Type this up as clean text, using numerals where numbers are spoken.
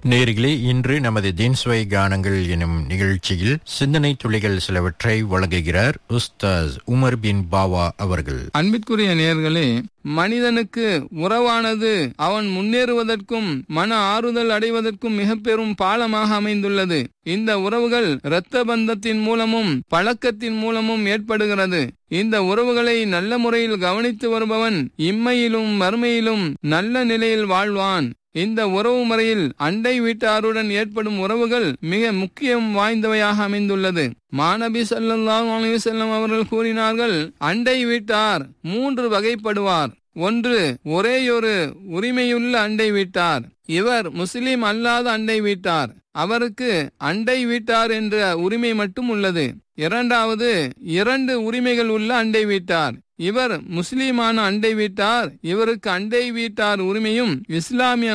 நேயர்களே, இன்று நமது தீன்ஸ்வை கானங்கள் எனும் நிகழ்ச்சியில் சிந்தனை துளிகள் சிலவற்றை வழங்குகிறார் உஸ்தாஸ் உமர் பின் பாவா அவர்கள். அன்பிற்குரிய நேயர்களே, மனிதனுக்கு உறவானது அவன் முன்னேறுவதற்கும் மன ஆறுதல் அடைவதற்கும் மிக பெரும் பாலமாக அமைந்துள்ளது. இந்த உறவுகள் இரத்த பந்தத்தின் மூலமும் பழக்கத்தின் மூலமும் ஏற்படுகிறது. இந்த உறவுகளை நல்ல முறையில் கவனித்து வருபவன் இம்மையிலும் மறுமையிலும் நல்ல நிலையில் வாழ்வான். இந்த உறவு முறையில் அண்டை வீட்டாருடன் ஏற்படும் உறவுகள் மிக முக்கியம் வாய்ந்தவையாக அமைந்துள்ளது. மாநபி ஸல்லல்லாஹு அலைஹி வஸல்லம் அவர்கள் கூறினார்கள், அண்டை வீட்டார் 3 வகைப்படுவார். ஒன்று, ஒரேயொரு உரிமையுள்ள அண்டை வீட்டார். இவர் முஸ்லிம் அல்லாத அண்டை வீட்டார். அவருக்கு அண்டை வீட்டார் என்ற உரிமை மட்டும் உள்ளது. இரண்டாவது, 2 உரிமைகள் உள்ள அண்டை வீட்டார். இவர் முஸ்லிமான அண்டை வீட்டார். இவருக்கு அண்டை வீட்டார் உரிமையும் இஸ்லாமிய